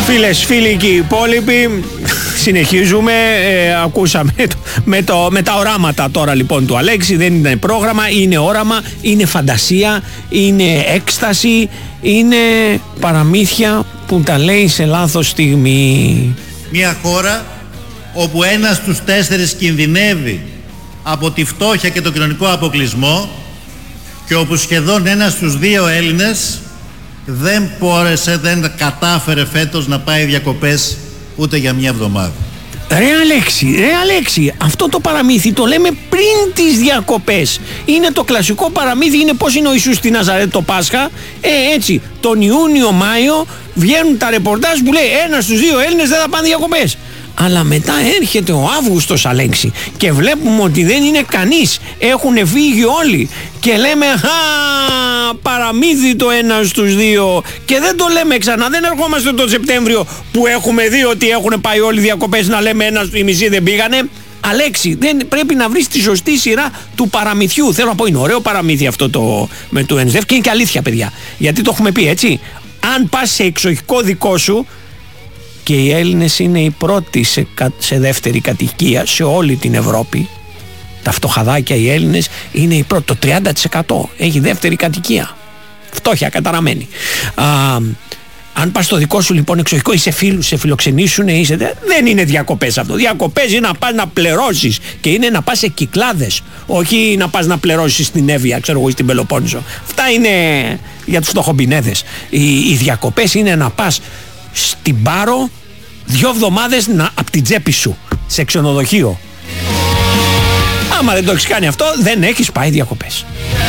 Φίλες, φίλοι και οι υπόλοιποι, συνεχίζουμε. Ακούσαμε με τα οράματα τώρα λοιπόν του Αλέξη. Δεν είναι πρόγραμμα, είναι όραμα, είναι φαντασία, είναι έκσταση, είναι παραμύθια που τα λέει σε λάθος στιγμή. Μια χώρα όπου 1 στους 4 κινδυνεύει από τη φτώχεια και τον κοινωνικό αποκλεισμό και όπου σχεδόν 1 στους 2 Έλληνες δεν κατάφερε φέτος να πάει διακοπές ούτε για μια εβδομάδα. Ρε Αλέξη, αυτό το παραμύθι το λέμε πριν τις διακοπές. Είναι το κλασικό παραμύθι, είναι πώς είναι ο Ιησούς στη Ναζαρέτ το Πάσχα. Έτσι, τον Ιούνιο-Μάιο βγαίνουν τα ρεπορτάζ που λέει 1 στους 2 Έλληνες δεν θα πάνε διακοπές. Αλλά μετά έρχεται ο Αύγουστος, Αλέξη, και βλέπουμε ότι δεν είναι κανείς. Έχουν φύγει όλοι. Και λέμε παραμύθι το 1 στους 2. Και δεν το λέμε ξανά. Δεν ερχόμαστε τον Σεπτέμβριο που έχουμε δει ότι έχουν πάει όλοι διακοπές να λέμε 1 στους μισή δεν πήγανε. Αλέξη, δεν πρέπει να βρεις τη σωστή σειρά του παραμυθιού. Θέλω να πω, είναι ωραίο παραμύθι αυτό με το ΕΝΣΔΕΦ και είναι και αλήθεια, παιδιά. Γιατί το έχουμε πει, έτσι. Αν πας σε εξοχικό δικό σου, και οι Έλληνες είναι οι πρώτοι σε δεύτερη κατοικία σε όλη την Ευρώπη. Τα φτωχαδάκια οι Έλληνες είναι οι πρώτοι. Το 30% έχει δεύτερη κατοικία. Φτώχεια καταραμένη. Αν πας στο δικό σου λοιπόν εξοχικό, είσαι φίλους, σε φιλοξενήσουν, δεν είναι διακοπές αυτό. Διακοπές είναι να πας να πληρώσεις και είναι να πας σε Κυκλάδες. Όχι να πας να πληρώσεις στην Εύβοια, ξέρω εγώ, στην Πελοπόννησο. Αυτά είναι για τους φτωχομπινέδες. Οι διακοπές είναι να πας στην Πάρο 2 εβδομάδες από την τσέπη σου σε ξενοδοχείο. Άμα δεν το έχεις κάνει αυτό, δεν έχεις πάει διακοπές.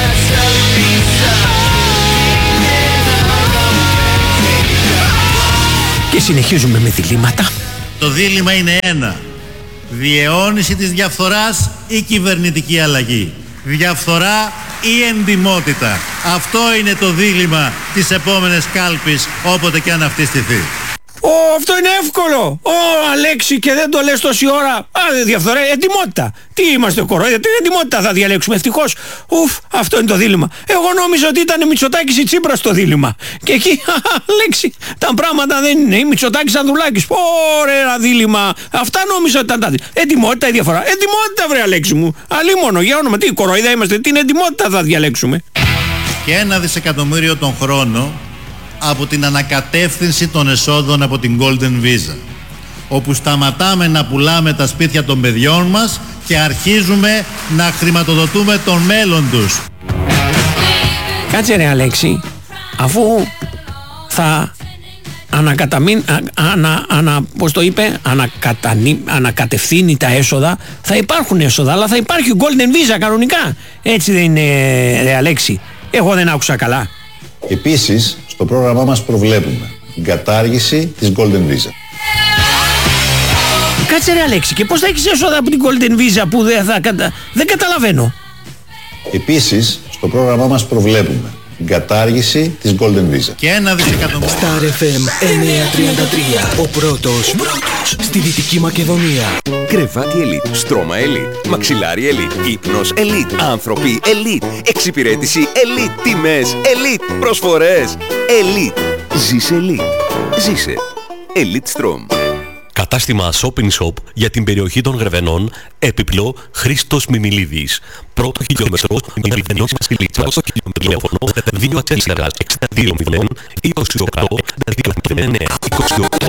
Και συνεχίζουμε με διλήμματα. Το δίλημμα είναι ένα: διαιώνιση της διαφθοράς ή κυβερνητική αλλαγή. Διαφθορά ή εντιμότητα. Αυτό είναι το δίλημμα της επόμενης κάλπης, όποτε και αν αυτή στηθεί. Αυτό είναι εύκολο. Αλέξη, και δεν το λες τόση ώρα. Διαφθορά, εντιμότητα. Τι είμαστε κορόιδια, τι εντιμότητα θα διαλέξουμε? Ευτυχώς. Αυτό είναι το δίλημμα. Εγώ νόμιζα ότι ήταν Μητσοτάκης ή Τσίπρας το δίλημμα. Και εκεί, Αλέξη, τα πράγματα δεν είναι. Ή Μητσοτάκης Ανδρουλάκης. Ωραία δίλημμα. Αυτά νόμιζα ότι ήταν τα δίλημμα. Εντιμότητα ή διαφορά? Εντιμότητα, βρε Αλέξη μου. Αλλήμονο, για όνομα. Τι κορόιδια είμαστε, την εντιμότητα θα διαλέξουμε. Και 1 δισεκατομμύριο τον χρόνο από την ανακατεύθυνση των εσόδων από την Golden Visa, όπου σταματάμε να πουλάμε τα σπίτια των παιδιών μας και αρχίζουμε να χρηματοδοτούμε τον μέλλον τους. Κάτσε ρε Αλέξη, αφού θα ανακατευθύνει τα έσοδα, θα υπάρχουν έσοδα, αλλά θα υπάρχει Golden Visa κανονικά. Έτσι δεν είναι, ρε Αλέξη? Εγώ δεν άκουσα καλά. Επίσης, στο πρόγραμμά μας προβλέπουμε την κατάργηση της Golden Visa. Κάτσε ρε Αλέξη, και πώς θα έχεις έσοδα από την Golden Visa που δεν καταλαβαίνω. Επίσης, στο πρόγραμμά μας προβλέπουμε την κατάργηση της Golden Visa. Και 1 δισεκατομμύριο. Star FM 933, ο πρώτος στη Δυτική Μακεδονία. Κρεβάτι Elite, στρώμα Elite, μαξιλάρι Elite, ύπνος Elite, άνθρωποι Elite, εξυπηρέτηση Elite, τιμές Elite, προσφορές Elite. Ζήσε Elite. Ζήσε Elite Strom. Κατάστημα Shopping Shop για την περιοχή των Γρεβενών, έπιπλο Χρήστος Μιμιλίδης. Πρώτο χιλιόμετρο, Μιμιλίδης Μασκυλίτσας. Τηλέφωνο 240 62 0 28 29 28